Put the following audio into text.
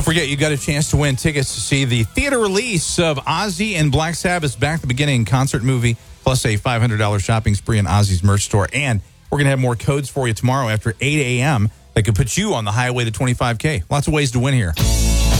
Don't forget, you got a chance to win tickets to see the theater release of Ozzy and Black Sabbath's Back to the Beginning concert movie, plus a $500 shopping spree in Ozzy's merch store. And we're going to have more codes for you tomorrow after 8 a.m. that could put you on the highway to 25K. Lots of ways to win here.